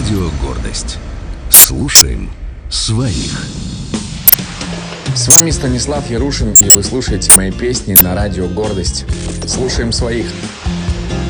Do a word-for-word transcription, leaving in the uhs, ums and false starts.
Радио «Гордость». Слушаем своих. С вами Станислав Ярушин, и вы слушаете мои песни на Радио «Гордость». Слушаем своих.